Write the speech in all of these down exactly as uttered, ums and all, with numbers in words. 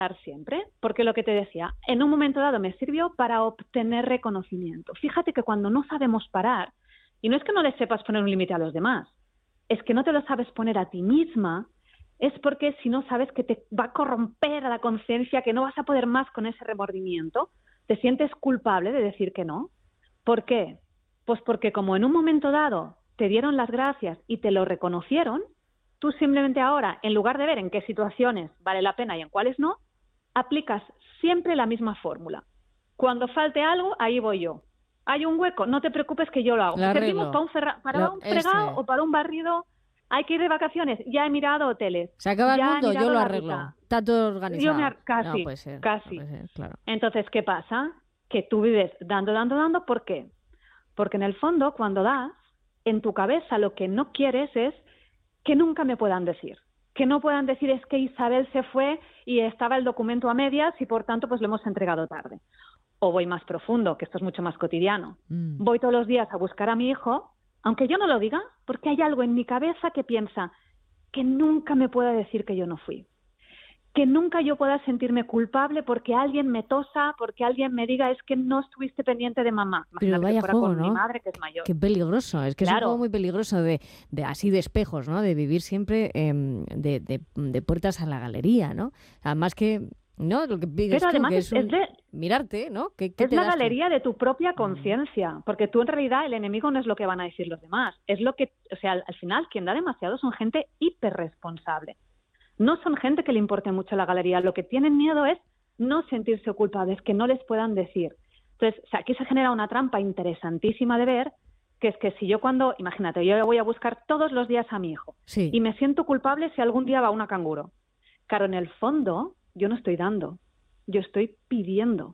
siempre, porque lo que te decía, en un momento dado me sirvió para obtener reconocimiento. Fíjate que cuando no sabemos parar, y no es que no le sepas poner un límite a los demás, es que no te lo sabes poner a ti misma, es porque si no sabes que te va a corromper a la conciencia, que no vas a poder más con ese remordimiento, te sientes culpable de decir que no. ¿Por qué? Pues porque como en un momento dado te dieron las gracias y te lo reconocieron, tú simplemente ahora, en lugar de ver en qué situaciones vale la pena y en cuáles no, aplicas siempre la misma fórmula. Cuando falte algo, ahí voy yo. Hay un hueco, no te preocupes que yo lo hago. Lo Servimos arreglo. para un, ferra, para Lo, un fregado ese. o para un barrido. Hay que ir de vacaciones. Ya he mirado hoteles. Se acaba el Ya he mundo, yo mirado lo la arreglo. ruta. Está todo Yo organizado. me, casi, no puede ser, casi. no puede ser, claro. Entonces, ¿qué pasa? Que tú vives dando, dando, dando. ¿Por qué? Porque en el fondo, cuando das, en tu cabeza lo que no quieres es que nunca me puedan decir. Que no puedan decir es que Isabel se fue y estaba el documento a medias y por tanto pues lo hemos entregado tarde. O voy más profundo, que esto es mucho más cotidiano. Mm. Voy todos los días a buscar a mi hijo, aunque yo no lo diga, porque hay algo en mi cabeza que piensa que nunca me pueda decir que yo no fui. Que nunca yo pueda sentirme culpable porque alguien me tosa, porque alguien me diga es que no estuviste pendiente de mamá. Pero Imagínate vaya que fuera juego, con ¿no? mi madre, que es mayor. Qué peligroso, es que claro. Es un juego muy peligroso de, de así de espejos, ¿no? De vivir siempre eh, de, de, de puertas a la galería, ¿no? Además que, ¿no? Lo que pides Pero tú, además que es, un, es de, mirarte, ¿no? ¿Qué, qué es te la das galería tú? de tu propia conciencia, porque tú en realidad el enemigo no es lo que van a decir los demás, es lo que, o sea, al, al final quien da demasiado son gente hiperresponsable. No son gente que le importe mucho la galería. Lo que tienen miedo es no sentirse culpables, que no les puedan decir. Entonces, o sea, aquí se genera una trampa interesantísima de ver, que es que si yo cuando, imagínate, yo voy a buscar todos los días a mi hijo sí. y me siento culpable si algún día va una canguro. Claro, en el fondo yo no estoy dando, yo estoy pidiendo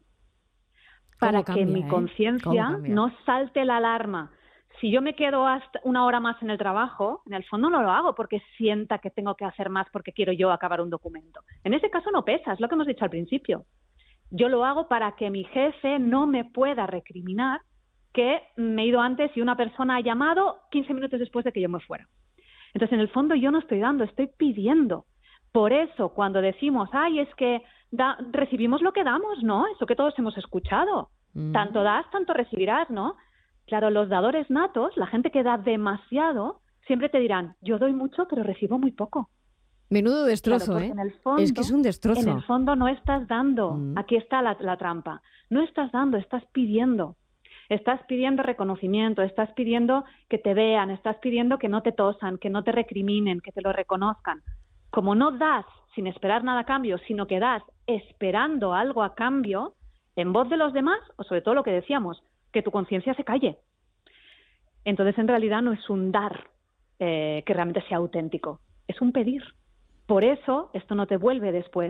para cambia, que mi eh? conciencia no salte la alarma. Si yo me quedo hasta una hora más en el trabajo, en el fondo no lo hago porque sienta que tengo que hacer más porque quiero yo acabar un documento. En ese caso no pesa, es lo que hemos dicho al principio. Yo lo hago para que mi jefe no me pueda recriminar que me he ido antes y una persona ha llamado quince minutos después de que yo me fuera. Entonces, en el fondo yo no estoy dando, estoy pidiendo. Por eso, cuando decimos, ay, es que da, recibimos lo que damos, ¿no? Eso que todos hemos escuchado. Mm. Tanto das, tanto recibirás, ¿no? Claro, los dadores natos, la gente que da demasiado, siempre te dirán, yo doy mucho, pero recibo muy poco. Menudo destrozo, claro, ¿eh? En el fondo, es que es un destrozo. En el fondo no estás dando. Mm. Aquí está la, la trampa. No estás dando, estás pidiendo. Estás pidiendo reconocimiento, estás pidiendo que te vean, estás pidiendo que no te tosan, que no te recriminen, que te lo reconozcan. Como no das sin esperar nada a cambio, sino que das esperando algo a cambio, en voz de los demás, o sobre todo lo que decíamos, que tu conciencia se calle. Entonces, en realidad, no es un dar eh, que realmente sea auténtico, es un pedir. Por eso, esto no te vuelve después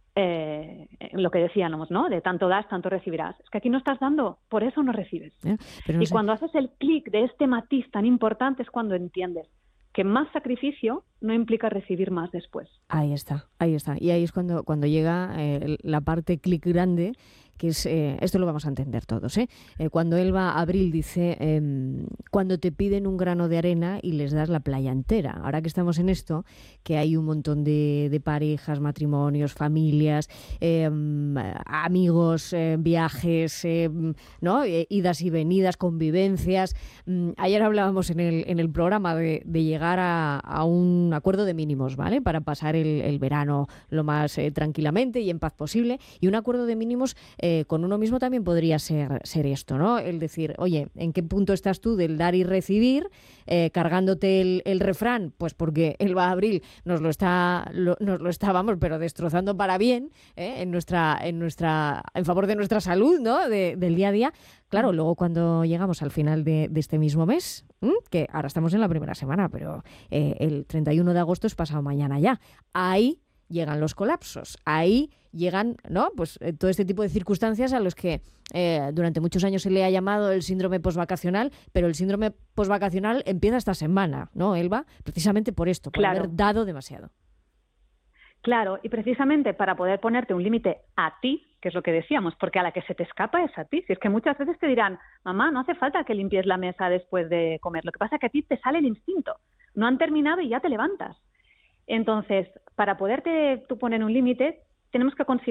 eh, lo que decíamos, ¿no? De tanto das, tanto recibirás. Es que aquí no estás dando, por eso no recibes. Eh, pero no y sé. cuando haces el clic de este matiz tan importante es cuando entiendes que más sacrificio no implica recibir más después. Ahí está, ahí está. Y ahí es cuando, cuando llega eh, la parte clic grande, que es, eh, esto lo vamos a entender todos, ¿eh? Eh, cuando Elba Abril dice, eh, cuando te piden un grano de arena y les das la playa entera. Ahora que estamos en esto, que hay un montón de, de parejas, matrimonios, familias, eh, amigos, eh, viajes, eh, ¿no? Eh, idas y venidas, convivencias. Mm, ayer hablábamos en el, en el programa de, de llegar a, a un acuerdo de mínimos, ¿vale? Para pasar el, el verano lo más eh, tranquilamente y en paz posible. Y un acuerdo de mínimos eh, con uno mismo también podría ser, ser esto, ¿no? El decir, oye, ¿en qué punto estás tú del dar y recibir? Eh, cargándote el, el refrán, pues porque Elba Abril nos lo está, lo, nos lo está, vamos, pero destrozando para bien, ¿eh? en nuestra, en nuestra, en favor de nuestra salud, ¿no? De, del día a día. Claro, luego cuando llegamos al final de, de este mismo mes, ¿m? que ahora estamos en la primera semana, pero eh, el treinta y uno de agosto es pasado mañana ya. Ahí llegan los colapsos, ahí llegan, ¿no? Pues eh, todo este tipo de circunstancias a los que eh, durante muchos años se le ha llamado el síndrome posvacacional, pero el síndrome posvacacional empieza esta semana, ¿no, Elba? Precisamente por esto, por claro. haber dado demasiado. Claro, y precisamente para poder ponerte un límite a ti, que es lo que decíamos, porque a la que se te escapa es a ti. Si es que muchas veces te dirán, mamá, no hace falta que limpies la mesa después de comer, lo que pasa es que a ti te sale el instinto, no han terminado y ya te levantas. Entonces, para poderte tú poner un límite, tenemos que conseguir